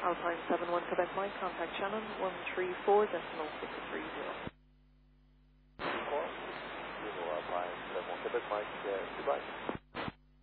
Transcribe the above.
Alpine 71 Quebec Mike, contact Shannon 134.630. Alpine 71 Quebec Mike, goodbye.